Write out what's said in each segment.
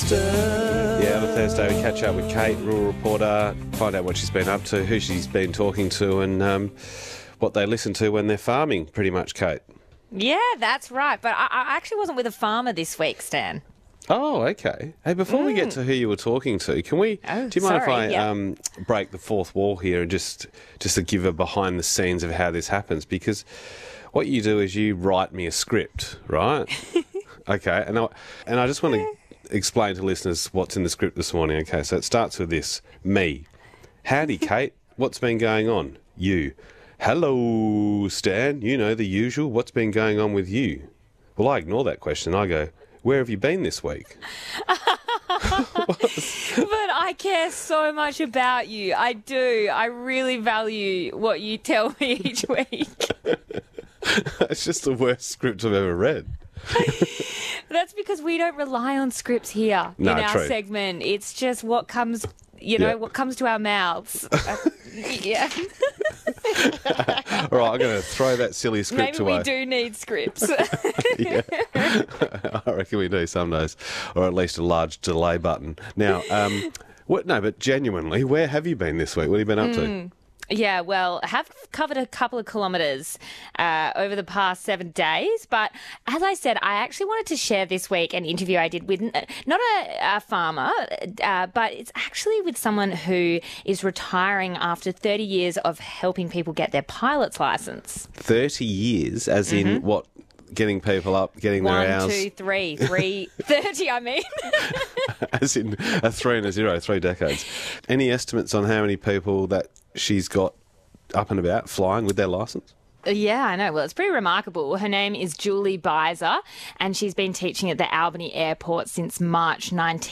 Stern. Yeah, on a Thursday we catch up with Kate, rural reporter, find out what she's been up to, who she's been talking to, and what they listen to when they're farming, pretty much, Kate. Yeah, that's right. But I actually wasn't with a farmer this week, Stan. Oh, okay. Hey, before we get to who you were talking to, can we? Oh, do you mind sorry, if I break the fourth wall here and just to give a behind the scenes of how this happens? Because what you do is you write me a script, right? Okay, and I just want to explain to listeners what's in the script this morning. Okay, so it starts with this: me, howdy, Kate. What's been going on? You, hello, Stan. You know the usual. What's been going on with you? Well, I ignore that question. I go, where have you been this week? But I care so much about you. I do. I really value what you tell me each week. It's just the worst script I've ever read. That's because we don't rely on scripts here in our segment. It's just what comes, what comes to our mouths. Yeah. All right, I'm going to throw that silly script away. Maybe we do need scripts. Yeah. I reckon we do some days, or at least a large delay button. Now, but genuinely, where have you been this week? What have you been up to? Yeah, well, I have covered a couple of kilometres over the past 7 days. But as I said, I actually wanted to share this week an interview I did with not a farmer, but it's actually with someone who is retiring after 30 years of helping people get their pilot's licence. 30 years, as in what? Getting people up, getting their hours. 1, 2, 3, 30, I mean. As in a 3 and a 0, 3 decades. Any estimates on how many people that she's got up and about flying with their licence? Yeah, I know. Well, it's pretty remarkable. Her name is Julie Bizer, and she's been teaching at the Albany Airport since March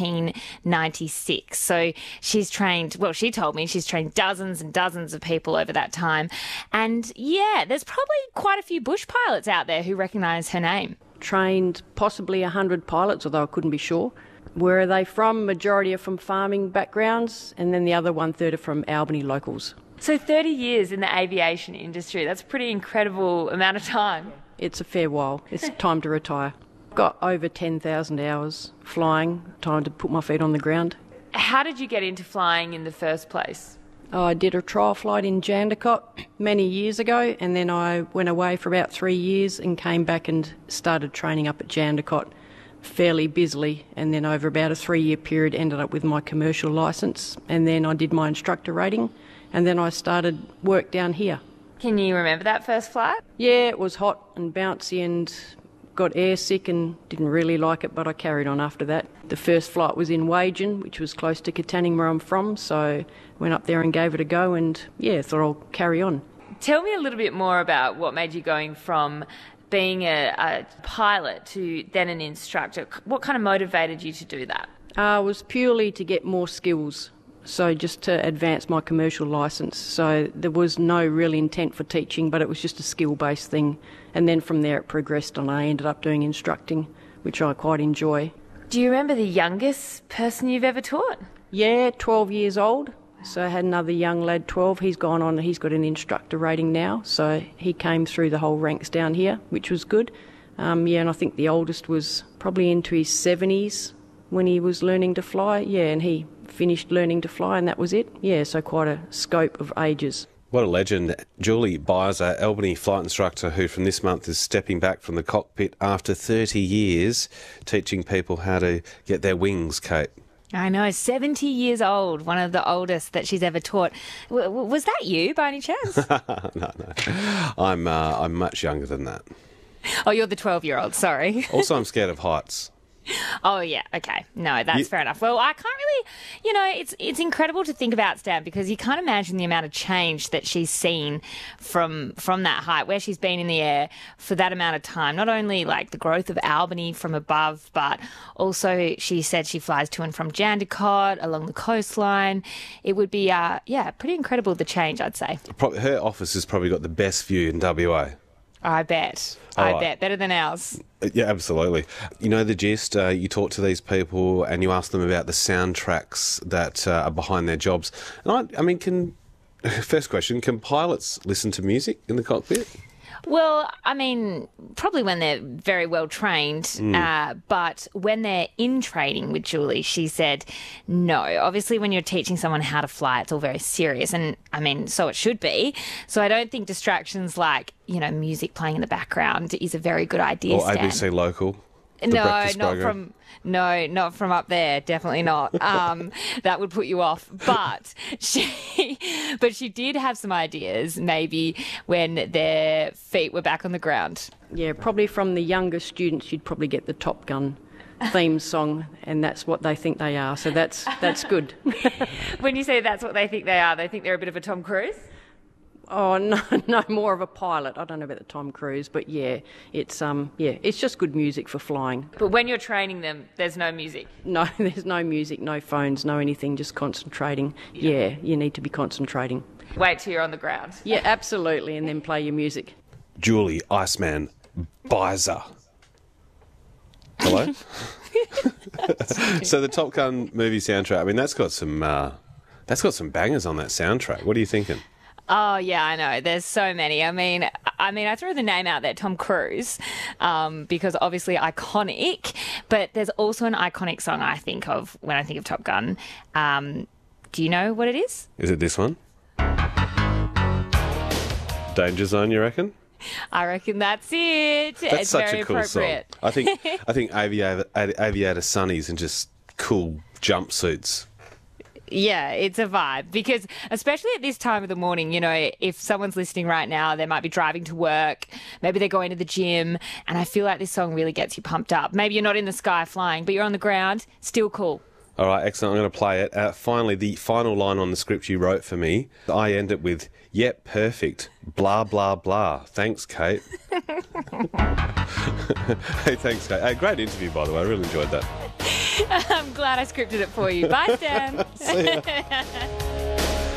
1996. So she's trained, well, she told me she's trained dozens and dozens of people over that time. And yeah, there's probably quite a few bush pilots out there who recognise her name. Trained possibly 100 pilots, although I couldn't be sure. Where are they from? Majority are from farming backgrounds, and then the other 1/3 are from Albany locals. So 30 years in the aviation industry, that's a pretty incredible amount of time. It's a fair while. It's time to retire. Got over 10,000 hours flying, time to put my feet on the ground. How did you get into flying in the first place? I did a trial flight in Jandakot many years ago, and then I went away for about 3 years and came back and started training up at Jandakot fairly busily, and then over about a 3-year period ended up with my commercial licence, and then I did my instructor rating. And then I started work down here. Can you remember that first flight? Yeah, it was hot and bouncy and got airsick and didn't really like it, but I carried on after that. The first flight was in Wagen, which was close to Katanning where I'm from, so went up there and gave it a go and, thought I'll carry on. Tell me a little bit more about what made you going from being a pilot to then an instructor. What kind of motivated you to do that? It was purely to get more skills. So just to advance my commercial licence. So there was no real intent for teaching, but it was just a skill-based thing. And then from there it progressed and I ended up doing instructing, which I quite enjoy. Do you remember the youngest person you've ever taught? Yeah, 12 years old. So I had another young lad, 12. He's gone on, he's got an instructor rating now. So he came through the whole ranks down here, which was good. And I think the oldest was probably into his 70s when he was learning to fly. And he finished learning to fly and that was it. So quite a scope of ages. What a legend. Julie Bizer, Albany flight instructor who from this month is stepping back from the cockpit after 30 years teaching people how to get their wings, Kate. I know, 70 years old, one of the oldest that she's ever taught. Was that you by any chance? No. I'm much younger than that. Oh, you're the 12-year-old, sorry. Also, I'm scared of heights. Oh, yeah, okay. No, that's fair enough. Well, I can't really, it's incredible to think about, Stan, because you can't imagine the amount of change that she's seen from that height, where she's been in the air for that amount of time. Not only like the growth of Albany from above, but also she said she flies to and from Jandakot along the coastline. It would be, pretty incredible, the change, I'd say. Her office has probably got the best view in WA. I bet. I bet. Better than ours. Yeah, absolutely. You know the gist. You talk to these people and you ask them about the soundtracks that are behind their jobs. And first question, can pilots listen to music in the cockpit? Well, I mean, probably when they're very well trained, but when they're in training with Julie, she said no. Obviously, when you're teaching someone how to fly, it's all very serious, and I mean, so it should be. So I don't think distractions like, you know, music playing in the background is a very good idea. Or ABC Local. Not from up there. Definitely not. That would put you off. But she did have some ideas, maybe when their feet were back on the ground. Yeah, probably from the younger students, you'd probably get the Top Gun theme song, and that's what they think they are. So that's good. When you say that's what they think they're a bit of a Tom Cruise? Oh no, more of a pilot. I don't know about the Tom Cruise, but it's just good music for flying. But when you're training them, there's no music. No, there's no music, no phones, no anything. Just concentrating. Yeah, you need to be concentrating. Wait till you're on the ground. Yeah, absolutely, and then play your music. Julie Iceman Bizer. Hello. So the Top Gun movie soundtrack. I mean, that's got some bangers on that soundtrack. What are you thinking? Oh, yeah, I know. There's so many. I mean, I threw the name out there, Tom Cruise, because obviously iconic, but there's also an iconic song I think of when I think of Top Gun. Do you know what it is? Is it this one? Danger Zone, you reckon? I reckon that's it. That's it's such very a cool appropriate. song. I think aviator sunnies and just cool jumpsuits. Yeah, it's a vibe because especially at this time of the morning, you know, if someone's listening right now, they might be driving to work, maybe they're going to the gym, and I feel like this song really gets you pumped up. Maybe you're not in the sky flying, but you're on the ground, still cool. All right, excellent. I'm going to play it. Finally, the final line on the script you wrote for me, I end it with, yep, perfect, blah, blah, blah. Thanks, Kate. Hey, thanks, Kate. Hey, great interview, by the way. I really enjoyed that. I'm glad I scripted it for you. Bye, Stan. See ya.